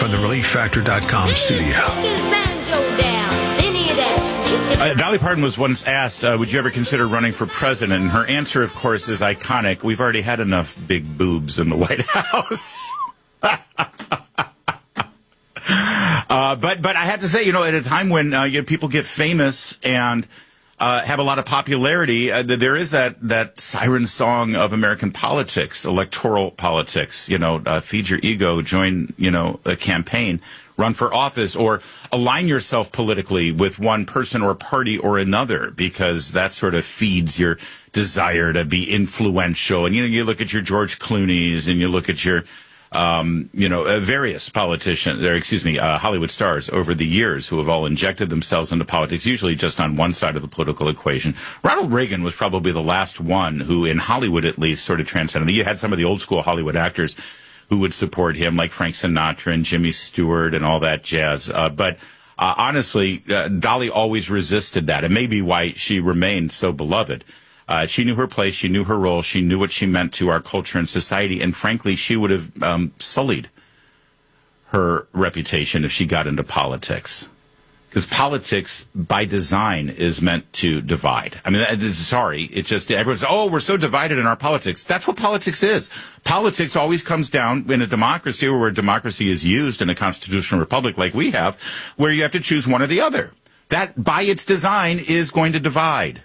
from the ReliefFactor.com studio. Dolly Parton was once asked, would you ever consider running for president? And her answer, of course, is iconic. We've already had enough big boobs in the White House. But I have to say, at a time when people get famous and have a lot of popularity, there is that siren song of American politics, electoral politics. Feed your ego, join a campaign, run for office, or align yourself politically with one person or party or another, because that sort of feeds your desire to be influential. And you look at your George Clooney's, and you look at your various politicians, Hollywood stars over the years who have all injected themselves into politics, usually just on one side of the political equation. Ronald Reagan was probably the last one who, in Hollywood at least, sort of transcended. You had some of the old school Hollywood actors who would support him, like Frank Sinatra and Jimmy Stewart and all that jazz. But honestly, Dolly always resisted that. It may be why she remained so beloved. She knew her place, she knew her role, she knew what she meant to our culture and society, and frankly, she would have sullied her reputation if she got into politics. Because politics, by design, is meant to divide. I mean, it's just, everyone's, we're so divided in our politics. That's what politics is. Politics always comes down in a democracy, or where democracy is used in a constitutional republic like we have, where you have to choose one or the other. That, by its design, is going to divide.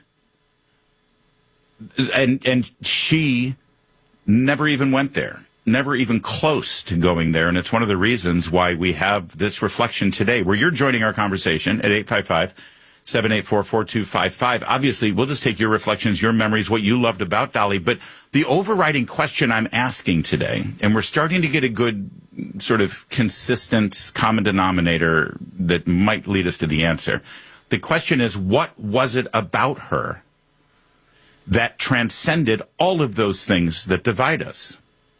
And she never even went there, never even close to going there. And it's one of the reasons why we have this reflection today, where you're joining our conversation at 855-784-4255. Obviously, we'll just take your reflections, your memories, what you loved about Dolly. But the overriding question I'm asking today, and we're starting to get a good sort of consistent common denominator that might lead us to the answer. The question is, what was it about her that transcended all of those things that divide us?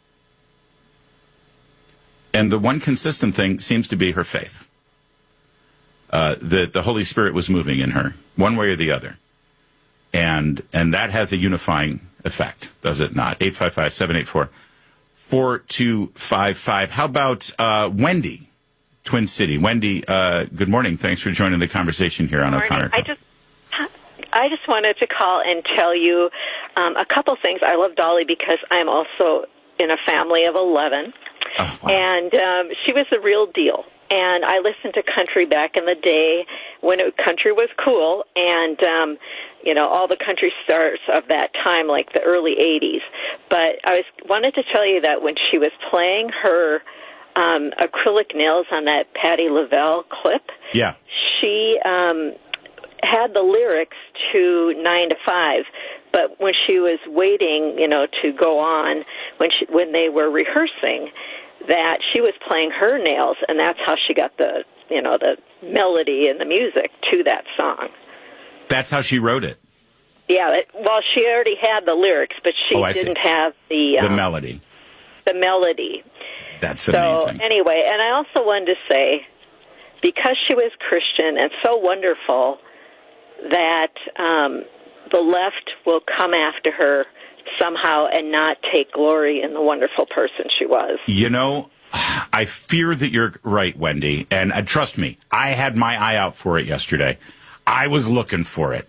And the one consistent thing seems to be her faith. That the Holy Spirit was moving in her, one way or the other. And that has a unifying effect, does it not? 855-784-4255. How about Wendy, Twin City? Wendy, good morning. Thanks for joining the conversation here on O'Connor. I just wanted to call and tell you a couple things. I love Dolly because I'm also in a family of 11. Oh, wow. And she was the real deal. And I listened to country back in the day when country was cool, and, all the country stars of that time, like the early 80s. But I wanted to tell you that when she was playing her acrylic nails on that Patti LaBelle clip, yeah, she had the lyrics to 9 to 5, but when she was waiting, to go on, when they were rehearsing, that she was playing her nails, and that's how she got the melody and the music to that song. That's how she wrote it. Yeah, she already had the lyrics, but she didn't have the melody. The melody. That's amazing. So anyway, and I also wanted to say, because she was Christian and so wonderful, that the left will come after her somehow and not take glory in the wonderful person she was. I fear that you're right, Wendy, and trust me, I had my eye out for it yesterday. I was looking for it.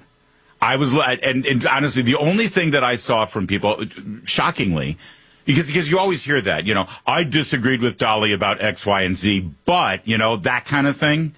And honestly, the only thing that I saw from people, shockingly, because you always hear that, I disagreed with Dolly about X, Y, and Z, but, that kind of thing.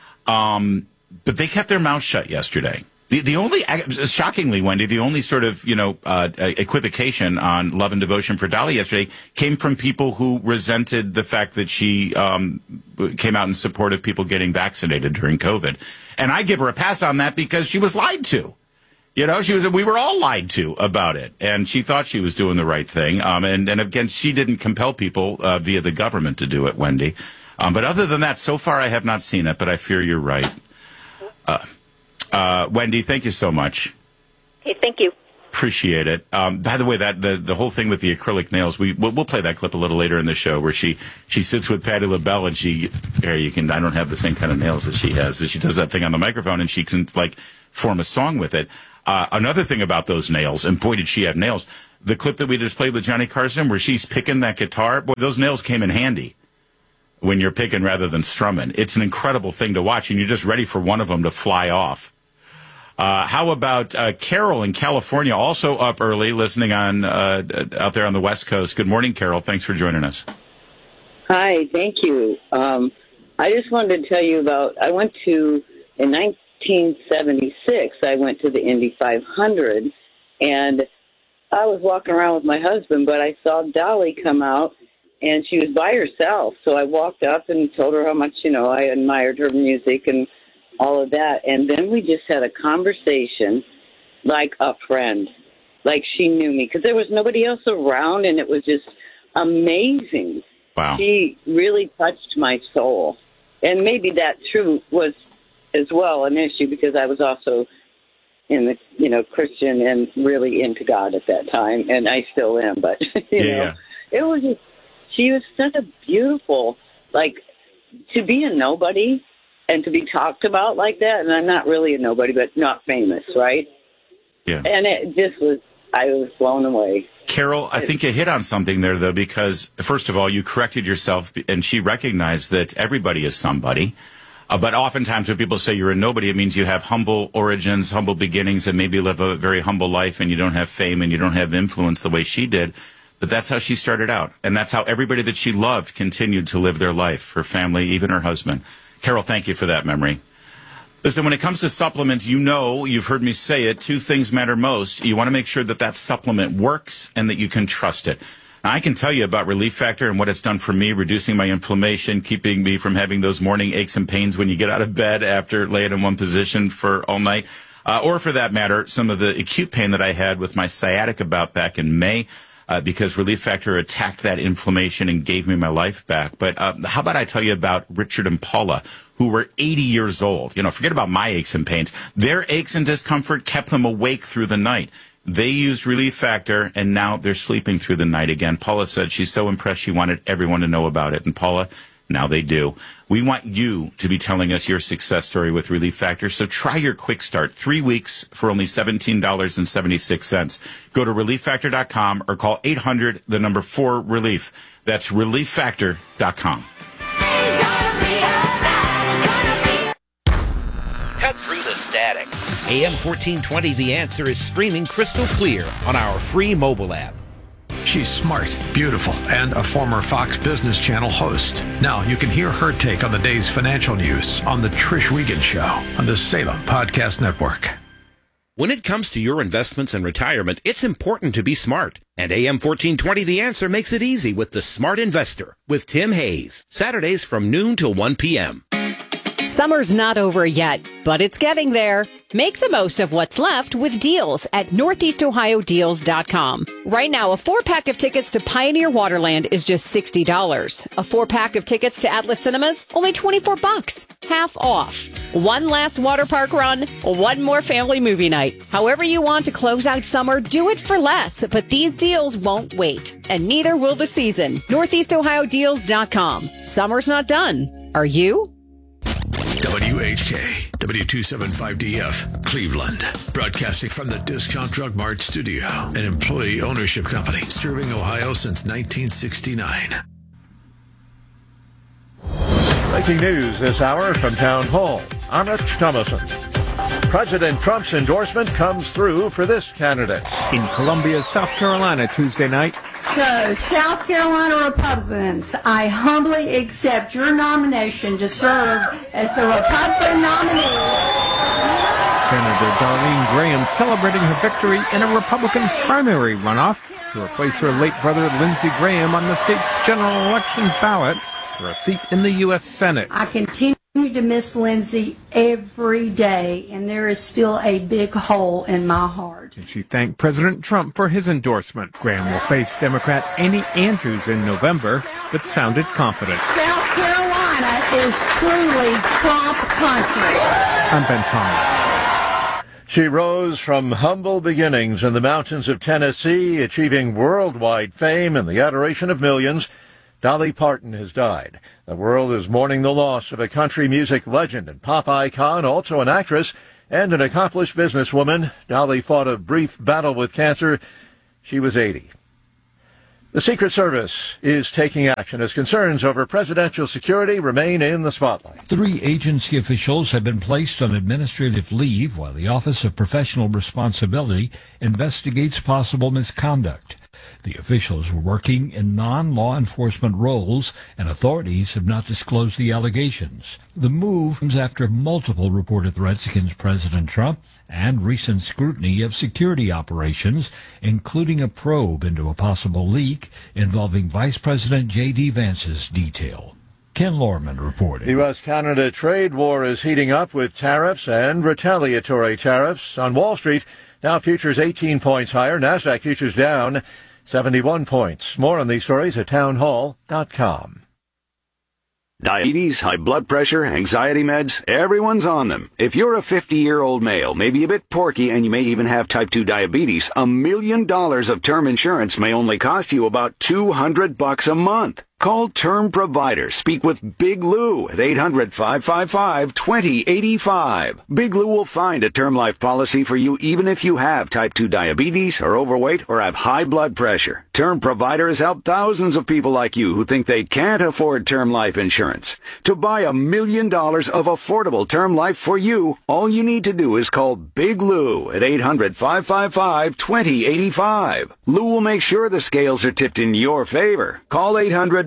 But they kept their mouth shut yesterday. The only, shockingly, Wendy, the only sort of, equivocation on love and devotion for Dolly yesterday came from people who resented the fact that she came out in support of people getting vaccinated during COVID. And I give her a pass on that because she was lied to. We were all lied to about it. And she thought she was doing the right thing. And again, she didn't compel people via the government to do it, Wendy. But other than that, so far I have not seen it, but I fear you're right. Wendy, thank you so much. Hey, thank you. Appreciate it. By the way, that the whole thing with the acrylic nails, we'll play that clip a little later in the show where she sits with Patti LaBelle and I don't have the same kind of nails that she has, but she does that thing on the microphone and she can form a song with it. Another thing about those nails, and boy did she have nails, the clip that we just played with Johnny Carson where she's picking that guitar, boy, those nails came in handy. when you're picking rather than strumming. It's an incredible thing to watch, and you're just ready for one of them to fly off. How about Carol in California, also up early, listening on out there on the West Coast. Good morning, Carol. Thanks for joining us. Hi, thank you. I just wanted to tell you about, in 1976, I went to the Indy 500, and I was walking around with my husband, but I saw Dolly come out, and she was by herself. So I walked up and told her how much, I admired her music and all of that. And then we just had a conversation like a friend, like she knew me, because there was nobody else around, and it was just amazing. Wow. She really touched my soul. And maybe that true was as well an issue, because I was also in the, Christian and really into God at that time, and I still am, but, it was just, she was such a beautiful, to be a nobody and to be talked about like that, and I'm not really a nobody, but not famous, right? Yeah. And it just was, I was blown away. Carol, I think you hit on something there, though, because, first of all, you corrected yourself, and she recognized that everybody is somebody. But oftentimes when people say you're a nobody, it means you have humble origins, humble beginnings, and maybe live a very humble life, and you don't have fame and you don't have influence the way she did. But that's how she started out. And that's how everybody that she loved continued to live their life, her family, even her husband. Carol, thank you for that memory. Listen, when it comes to supplements, you've heard me say it, two things matter most. You want to make sure that that supplement works and that you can trust it. Now, I can tell you about Relief Factor and what it's done for me, reducing my inflammation, keeping me from having those morning aches and pains when you get out of bed after laying in one position for all night. Or for that matter, some of the acute pain that I had with my sciatica bout back in May. Because Relief Factor attacked that inflammation and gave me my life back. But how about I tell you about Richard and Paula, who were 80 years old. Forget about my aches and pains. Their aches and discomfort kept them awake through the night. They used Relief Factor, and now they're sleeping through the night again. Paula said she's so impressed she wanted everyone to know about it. And Paula, now they do. We want you to be telling us your success story with Relief Factor. So try your quick start. 3 weeks for only $17.76. Go to ReliefFactor.com or call 800-4-RELIEF. That's ReliefFactor.com. Cut through the static. AM 1420 The Answer is streaming crystal clear on our free mobile app. She's smart, beautiful, and a former Fox Business Channel host. Now you can hear her take on the day's financial news on The Trish Wiegand Show on the Salem Podcast Network. When it comes to your investments and retirement, it's important to be smart. And AM 1420 The Answer makes it easy with The Smart Investor with Tim Hayes. Saturdays from noon till 1 p.m. Summer's not over yet, but it's getting there. Make the most of what's left with deals at NortheastOhioDeals.com. Right now, a 4-pack of tickets to Pioneer Waterland is just $60. A 4-pack of tickets to Atlas Cinemas, only $24, half off. One last water park run, one more family movie night. However you want to close out summer, do it for less. But these deals won't wait, and neither will the season. NortheastOhioDeals.com. Summer's not done. Are you? WHK, W275DF, Cleveland. Broadcasting from the Discount Drug Mart studio, an employee ownership company serving Ohio since 1969. Breaking news this hour from Town Hall. I'm Rich Thomason. President Trump's endorsement comes through for this candidate. In Columbia, South Carolina, Tuesday night. So, South Carolina Republicans, I humbly accept your nomination to serve as the Republican nominee. Senator Darlene Graham celebrating her victory in a Republican primary runoff to replace her late brother Lindsey Graham on the state's general election ballot for a seat in the U.S. Senate. I continue to miss Lindsey every day, and there is still a big hole in my heart. And she thanked President Trump for his endorsement. Graham will face Democrat Amy Andrews in November, but sounded confident. South Carolina is truly Trump country. I'm Ben Thomas. She rose from humble beginnings in the mountains of Tennessee, achieving worldwide fame and the adoration of millions. Dolly Parton has died. The world is mourning the loss of a country music legend and pop icon, also an actress and an accomplished businesswoman. Dolly fought a brief battle with cancer. She was 80. The Secret Service is taking action as concerns over presidential security remain in the spotlight. 3 agency officials have been placed on administrative leave while the Office of Professional Responsibility investigates possible misconduct. The officials were working in non-law enforcement roles, and authorities have not disclosed the allegations. The move comes after multiple reported threats against President Trump and recent scrutiny of security operations, including a probe into a possible leak involving Vice President J.D. Vance's detail. Ken Lorman reported. The U.S.-Canada trade war is heating up with tariffs and retaliatory tariffs. On Wall Street, Dow futures 18 points higher, NASDAQ futures down 71 points. More on these stories at townhall.com. Diabetes, high blood pressure, anxiety meds, everyone's on them. If you're a 50-year-old male, maybe a bit porky, and you may even have type 2 diabetes, $1 million of term insurance may only cost you about $200 a month. Call Term Provider. Speak with Big Lou at 800-555-2085. Big Lou will find a term life policy for you even if you have type 2 diabetes, are overweight, or have high blood pressure. Term Provider has helped thousands of people like you who think they can't afford term life insurance. To buy $1 million of affordable term life for you, all you need to do is call Big Lou at 800-555-2085. Lou will make sure the scales are tipped in your favor. Call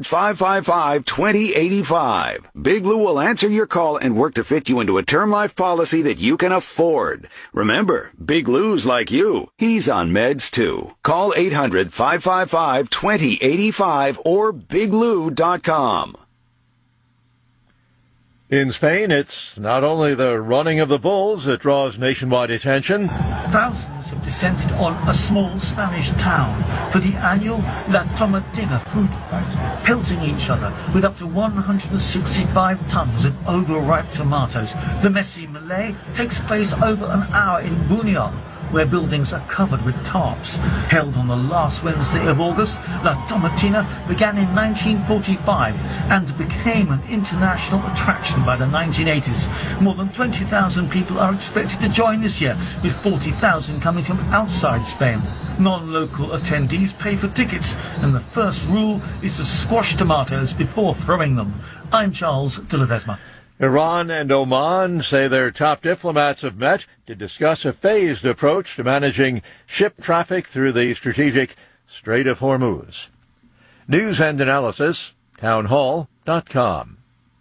800-555-2085. Big Lou will answer your call and work to fit you into a term life policy that you can afford. Remember, Big Lou's like you. He's on meds too. Call 800-555-2085 or biglou.com. In Spain, it's not only the running of the bulls that draws nationwide attention. Thousands have descended on a small Spanish town for the annual La Tomatina food fight, pelting each other with up to 165 tons of overripe tomatoes. The messy melee takes place over an hour in Buñol, where buildings are covered with tarps. Held on the last Wednesday of August, La Tomatina began in 1945 and became an international attraction by the 1980s. More than 20,000 people are expected to join this year, with 40,000 coming from outside Spain. Non-local attendees pay for tickets, and the first rule is to squash tomatoes before throwing them. I'm Charles de Ledesma. Iran and Oman say their top diplomats have met to discuss a phased approach to managing ship traffic through the strategic Strait of Hormuz. News and analysis, townhall.com.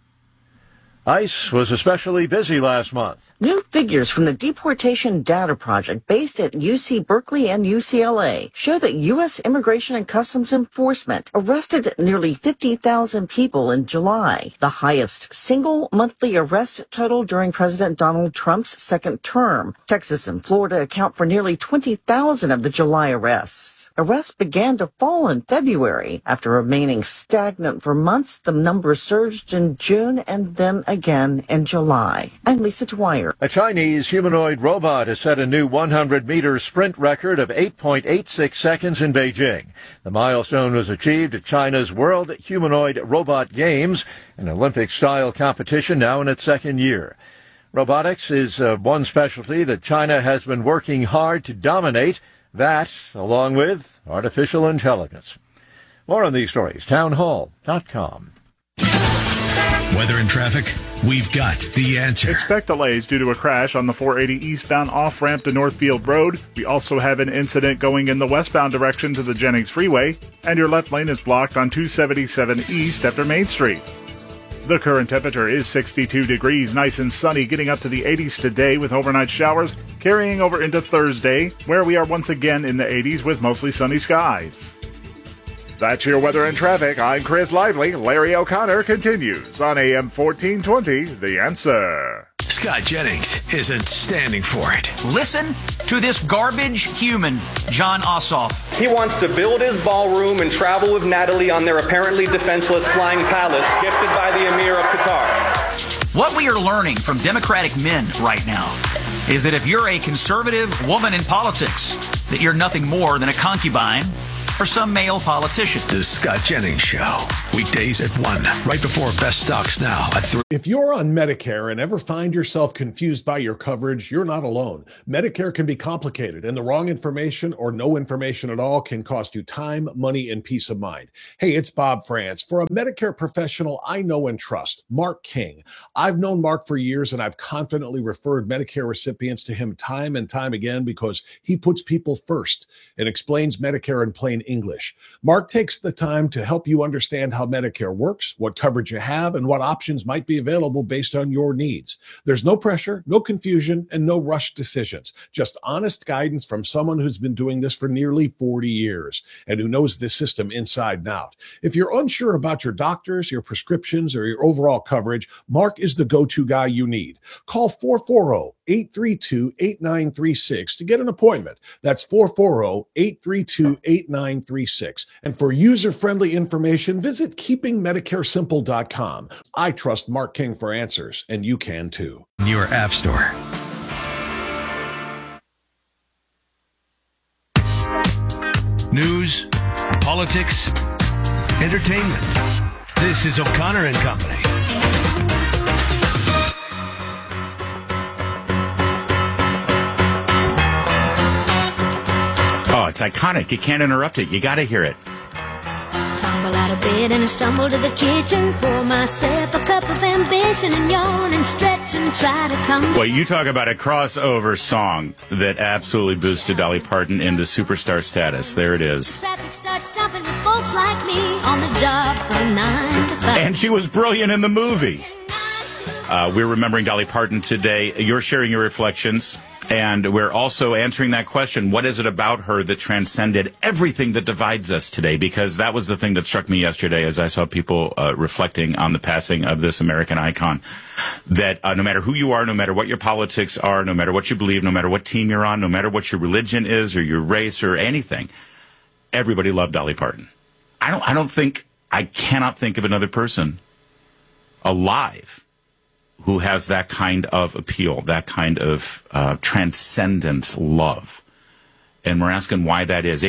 ICE was especially busy last month. New figures from the Deportation Data Project based at UC Berkeley and UCLA show that U.S. Immigration and Customs Enforcement arrested nearly 50,000 people in July, the highest single monthly arrest total during President Donald Trump's second term. Texas and Florida account for nearly 20,000 of the July arrests. Arrests began to fall in February. After remaining stagnant for months, the number surged in June and then again in July. I'm Lisa Dwyer. A Chinese humanoid robot has set a new 100-meter sprint record of 8.86 seconds in Beijing. The milestone was achieved at China's World Humanoid Robot Games, an Olympic-style competition now in its second year. Robotics is one specialty that China has been working hard to dominate. That, along with artificial intelligence. More on these stories, townhall.com. Weather and traffic, we've got the answer. Expect delays due to a crash on the 480 eastbound off-ramp to Northfield Road. We also have an incident going in the westbound direction to the Jennings Freeway, and your left lane is blocked on 277 east after Main Street. The current temperature is 62 degrees, nice and sunny, getting up to the 80s today with overnight showers, carrying over into Thursday, where we are once again in the 80s with mostly sunny skies. That's your weather and traffic. I'm Chris Lively. Larry O'Connor continues on AM 1420, The Answer. Scott Jennings isn't standing for it. Listen to this garbage human, John Ossoff. He wants to build his ballroom and travel with Natalie on their apparently defenseless flying palace gifted by the Emir of Qatar. What we are learning from Democratic men right now is that if you're a conservative woman in politics, that you're nothing more than a concubine or some male politician. The Scott Jennings Show. Weekdays at 1, right before Best Stocks Now at 3. If you're on Medicare and ever find yourself confused by your coverage, you're not alone. Medicare can be complicated, and the wrong information or no information at all can cost you time, money, and peace of mind. Hey, it's Bob France. For a Medicare professional I know and trust, Mark King. I've known Mark for years, and I've confidently referred Medicare recipients to him time and time again because he puts people first and explains Medicare in plain English. Mark takes the time to help you understand how Medicare works, what coverage you have, and what options might be available based on your needs. There's no pressure, no confusion, and no rushed decisions. Just honest guidance from someone who's been doing this for nearly 40 years and who knows this system inside and out. If you're unsure about your doctors, your prescriptions, or your overall coverage, Mark is the go-to guy you need. Call 440-832-8936 to get an appointment. That's 440-832-8936. And for user-friendly information, visit keepingmedicaresimple.com. I trust Mark King for answers, and you can too. Your App Store. News, politics, entertainment. This is O'Connor and Company. Oh, it's iconic. You can't interrupt it. You got to hear it. Tumble out of bed and I stumble to the kitchen, pour myself a cup of ambition and yawn and stretch and try to come. Well, you talk about a crossover song that absolutely boosted Dolly Parton into superstar status. There it is. Traffic starts jumping with folks like me on the job from 9 to 5. And she was brilliant in the movie. We're remembering Dolly Parton today. You're sharing your reflections. And we're also answering that question, what is it about her that transcended everything that divides us today? Because that was the thing that struck me yesterday as I saw people reflecting on the passing of this American icon, that no matter who you are, no matter what your politics are, no matter what you believe, no matter what team you're on, no matter what your religion is or your race or anything, everybody loved Dolly Parton. I cannot think of another person alive who has that kind of appeal, that kind of transcendent love. And we're asking why that is.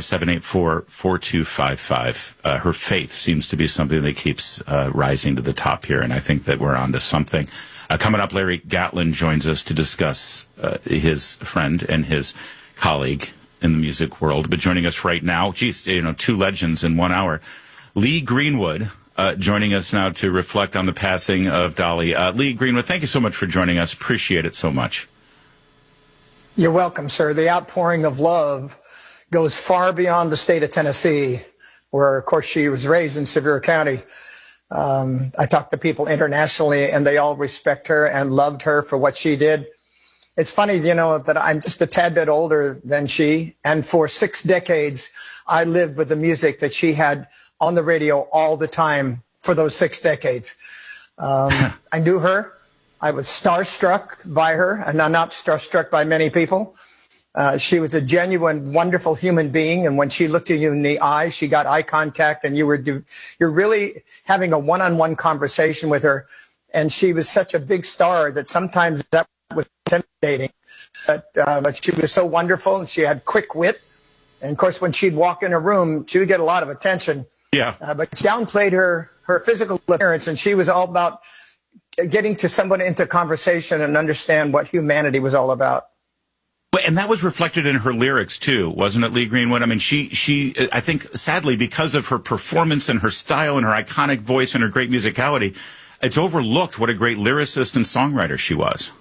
855-784-4255. Her faith seems to be something that keeps rising to the top here, and I think that we're onto something. Coming up, Larry Gatlin joins us to discuss his friend and his colleague in the music world. But joining us right now, two legends in 1 hour. Lee Greenwood, joining us now to reflect on the passing of Dolly. Lee Greenwood, thank you so much for joining us. Appreciate it so much. You're welcome, sir. The outpouring of love goes far beyond the state of Tennessee, where, of course, she was raised in Sevier County. I talked to people internationally, and they all respect her and loved her for what she did. It's funny, that I'm just a tad bit older than she, and for 6 decades, I lived with the music that she had on the radio all the time for those 6 decades. I knew her. I was starstruck by her, and I'm not starstruck by many people. She was a genuine, wonderful human being, and when she looked at you in the eye, she got eye contact, and you're really having a one-on-one conversation with her. And she was such a big star that sometimes that was intimidating. But she was so wonderful, and she had quick wit. And, of course, when she'd walk in a room, she would get a lot of attention. Yeah. But she downplayed her physical appearance, and she was all about getting to someone into conversation and understand what humanity was all about. And that was reflected in her lyrics, too, wasn't it, Lee Greenwood? I mean, she I think, sadly, because of her performance and her style and her iconic voice and her great musicality, it's overlooked what a great lyricist and songwriter she was.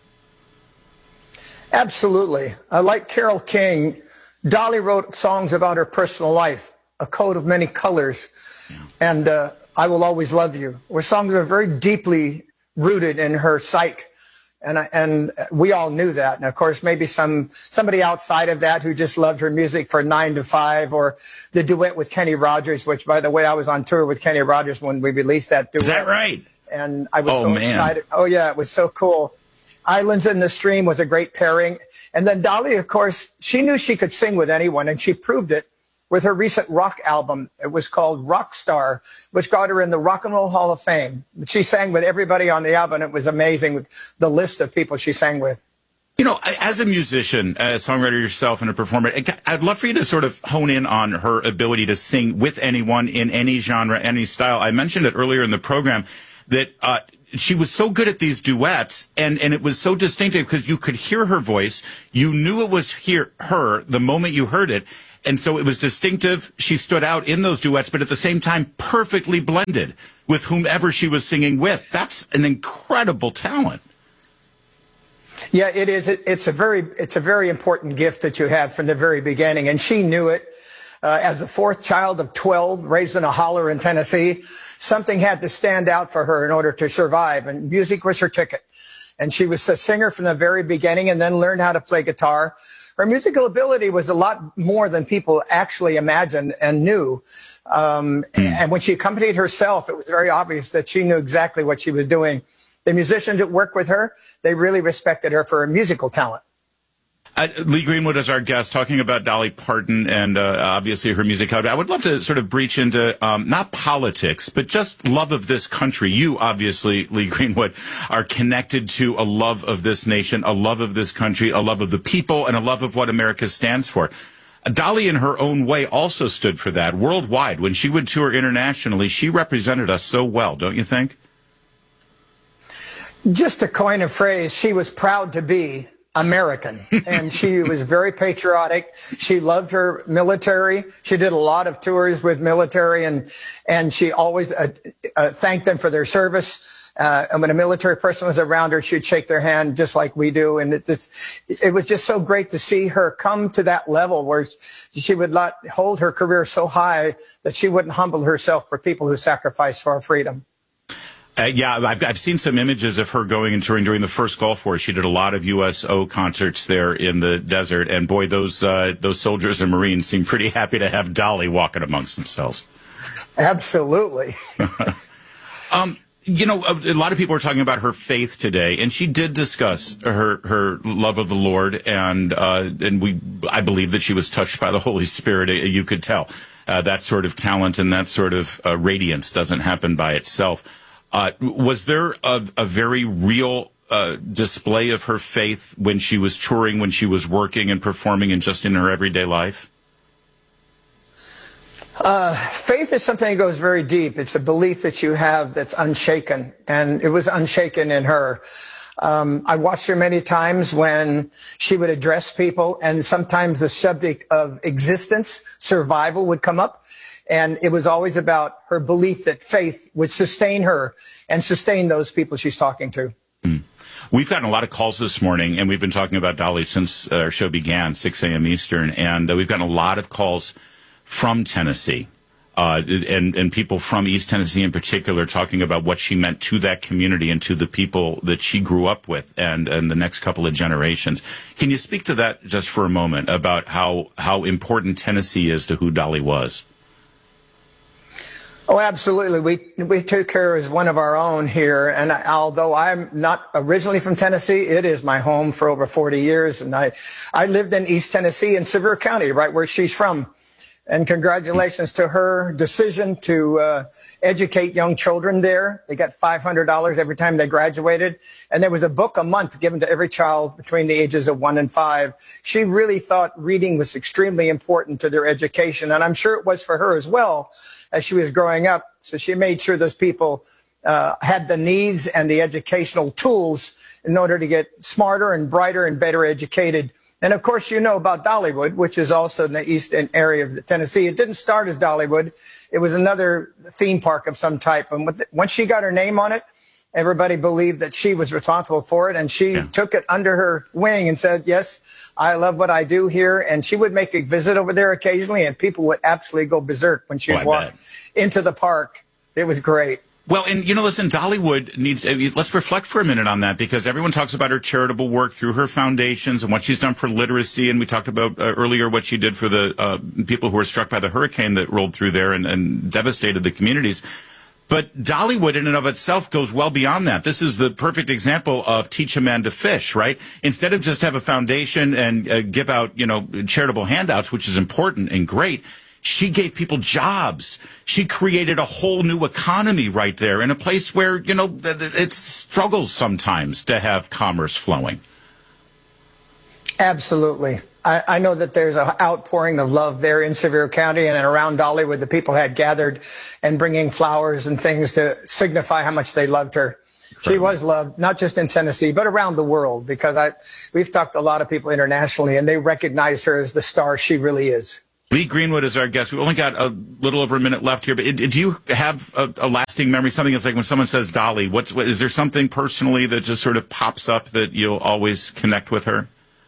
Absolutely. Like Carole King, Dolly wrote songs about her personal life, A Coat of Many Colors, and I Will Always Love You, were songs that are very deeply rooted in her psyche. And we all knew that. And, of course, maybe somebody outside of that who just loved her music for 9 to 5, or the duet with Kenny Rogers, which, by the way, I was on tour with Kenny Rogers when we released that duet. Is that right? And I was excited. Oh, yeah, it was so cool. Islands in the Stream was a great pairing. And then Dolly, of course, she knew she could sing with anyone, and she proved it with her recent rock album. It was called Rockstar, which got her in the Rock and Roll Hall of Fame. She sang with everybody on the album. It was amazing with the list of people she sang with. You know, as a musician, a songwriter yourself and a performer, I'd love for you to sort of hone in on her ability to sing with anyone in any genre, any style. I mentioned it earlier in the program that she was so good at these duets, and it was so distinctive because you could hear her voice. You knew it was her the moment you heard it. And so it was distinctive. She stood out in those duets, but at the same time, perfectly blended with whomever she was singing with. That's an incredible talent. Yeah, it is. It's a very important gift that you have from the very beginning, and she knew it. As the fourth child of 12, raised in a holler in Tennessee, something had to stand out for her in order to survive, and music was her ticket. And she was a singer from the very beginning, and then learned how to play guitar. Her musical ability was a lot more than people actually imagined and knew. And when she accompanied herself, it was very obvious that she knew exactly what she was doing. The musicians that worked with her, they really respected her for her musical talent. Lee Greenwood is our guest, talking about Dolly Parton and obviously her music. I would love to sort of breach into not politics, but just love of this country. You, obviously, Lee Greenwood, are connected to a love of this nation, a love of this country, a love of the people, and a love of what America stands for. Dolly, in her own way, also stood for that worldwide. When she would tour internationally, she represented us so well, don't you think? Just to coin a phrase, she was proud to be American, and she was very patriotic. She loved her military. She did a lot of tours with military, and she always thanked them for their service. And when a military person was around her, she'd shake their hand just like we do. And it was just so great to see her come to that level where she would not hold her career so high that she wouldn't humble herself for people who sacrificed for our freedom. Yeah, I've seen some images of her going and touring during the first Gulf War. She did a lot of USO concerts there in the desert, and boy, those soldiers and Marines seem pretty happy to have Dolly walking amongst themselves. Absolutely. You know, a lot of people are talking about her faith today, and she did discuss her love of the Lord, and I believe that she was touched by the Holy Spirit. You could tell that sort of talent and that sort of radiance doesn't happen by itself. Was there a very real display of her faith when she was touring, when she was working and performing, and just in her everyday life? Faith is something that goes very deep. It's a belief that you have that's unshaken, and it was unshaken in her. I watched her many times when she would address people, and sometimes the subject of existence, survival, would come up. And it was always about her belief that faith would sustain her and sustain those people she's talking to. We've gotten a lot of calls this morning, and we've been talking about Dolly since our show began, 6 a.m. Eastern, and we've gotten a lot of calls from Tennessee, and people from East Tennessee in particular, talking about what she meant to that community and to the people that she grew up with and the next couple of generations. Can you speak to that just for a moment, about how important Tennessee is to who Dolly was? Oh, absolutely. We took her as one of our own here. And although I'm not originally from Tennessee, it is my home for over 40 years. And I lived in East Tennessee in Sevier County, right where she's from. And congratulations to her decision to educate young children there. They got $500 every time they graduated. And there was a book a month given to every child between the ages of 1 and 5. She really thought reading was extremely important to their education. And I'm sure it was for her as well as she was growing up. So she made sure those people had the needs and the educational tools in order to get smarter and brighter and better educated. And, of course, you know about Dollywood, which is also in the eastern area of Tennessee. It didn't start as Dollywood. It was another theme park of some type. And once she got her name on it, everybody believed that she was responsible for it. And she took it under her wing and said, yes, I love what I do here. And she would make a visit over there occasionally, and people would absolutely go berserk when she would walk into the park. It was great. Well, and, you know, listen, Dollywood needs, let's reflect for a minute on that, because everyone talks about her charitable work through her foundations and what she's done for literacy. And we talked about earlier what she did for the people who were struck by the hurricane that rolled through there and devastated the communities. But Dollywood in and of itself goes well beyond that. This is the perfect example of teach a man to fish, right? Instead of just have a foundation and give out, you know, charitable handouts, which is important and great, she gave people jobs. She created a whole new economy right there in a place where, you know, it struggles sometimes to have commerce flowing. Absolutely. I know that there's an outpouring of love there in Sevier County and around Dollywood. The people had gathered and bringing flowers and things to signify how much they loved her. She was loved, not just in Tennessee, but around the world, because we've talked to a lot of people internationally, and they recognize her as the star she really is. Lee Greenwood is our guest. We only got a little over a minute left here, but do you have a lasting memory? Something that's like when someone says Dolly, is there something personally that just sort of pops up that you'll always connect with her?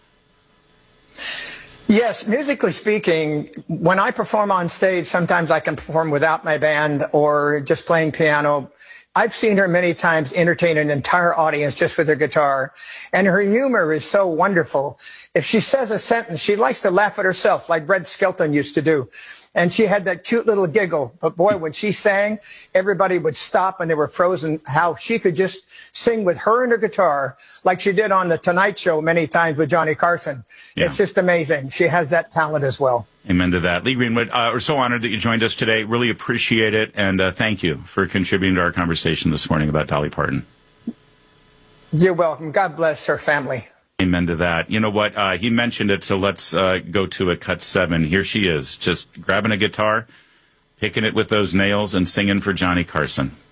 Yes, musically speaking, when I perform on stage, sometimes I can perform without my band or just playing piano. I've seen her many times entertain an entire audience just with her guitar, and her humor is so wonderful. If she says a sentence, she likes to laugh at herself like Red Skelton used to do. And she had that cute little giggle. But boy, when she sang, everybody would stop and they were frozen how she could just sing with her and her guitar like she did on The Tonight Show many times with Johnny Carson. Yeah. It's just amazing. She has that talent as well. Amen to that. Lee Greenwood, we're so honored that you joined us today. Really appreciate it. And thank you for contributing to our conversation this morning about Dolly Parton. You're welcome. God bless her family. Amen to that. You know what? He mentioned it, so let's go to it. Cut 7. Here she is, just grabbing a guitar, picking it with those nails, and singing for Johnny Carson.